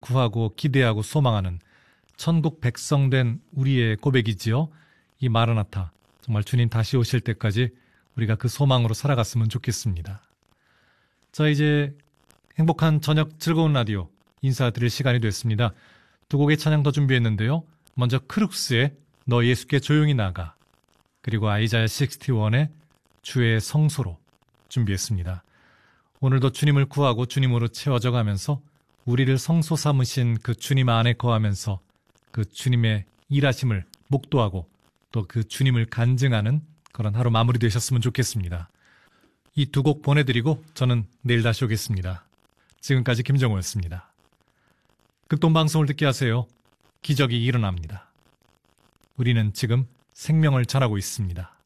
구하고 기대하고 소망하는 천국 백성된 우리의 고백이지요. 이 마라나타, 정말 주님 다시 오실 때까지 우리가 그 소망으로 살아갔으면 좋겠습니다. 자, 이제 행복한 저녁 즐거운 라디오 인사드릴 시간이 됐습니다. 두 곡의 찬양 더 준비했는데요. 먼저 크룩스의 너 예수께 조용히 나가, 그리고 아이자야 61의 주의 성소로 준비했습니다. 오늘도 주님을 구하고 주님으로 채워져 가면서 우리를 성소 삼으신 그 주님 안에 거하면서 그 주님의 일하심을 목도하고 또 그 주님을 간증하는 그런 하루 마무리 되셨으면 좋겠습니다. 이 두 곡 보내드리고 저는 내일 다시 오겠습니다. 지금까지 김정호였습니다. 극동방송을 듣게 하세요. 기적이 일어납니다. 우리는 지금 생명을 전하고 있습니다.